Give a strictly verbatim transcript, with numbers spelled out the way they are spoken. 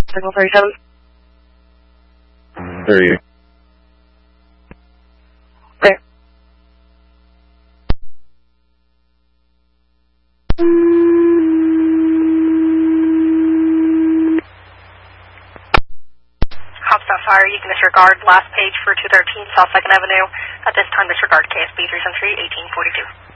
Signal thirty-seven. There you. There. Hopstop Fire, you can disregard last page for two thirteen South second Avenue. At this time, disregard K S B three seven three, eighteen forty-two.